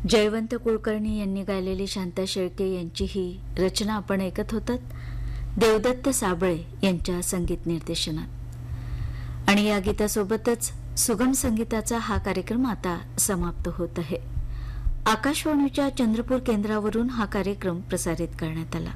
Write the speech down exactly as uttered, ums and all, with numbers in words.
जयवंत कुलकर्णी यांनी गायलेली शांता शेळके यांची ही रचना आपण ऐकत होतात देवदत्त साबळे यांच्या संगीत निर्देशनात। आणि या गीतासोबतच सुगम संगीताचा हा कार्यक्रम आता समाप्त होत आहे। आकाशवाणीच्या चंद्रपूर केंद्रावरून हा कार्यक्रम प्रसारित करण्यात आला।